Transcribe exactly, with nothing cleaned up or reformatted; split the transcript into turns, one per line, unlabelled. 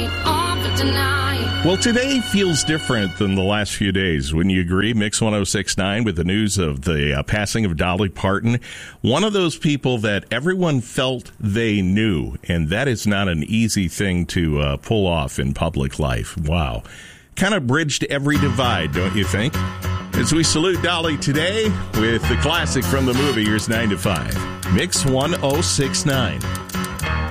tonight, all for tonight.
Well, today feels different than the last few days. Wouldn't you agree? Mix one oh six point nine with the news of the uh, passing of Dolly Parton. One of those people that everyone felt they knew, and that is not an easy thing to uh, pull off in public life. Wow. Kind of bridged every divide, don't you think? As we salute Dolly today with the classic from the movie, here's nine to five. Mix one oh six point nine.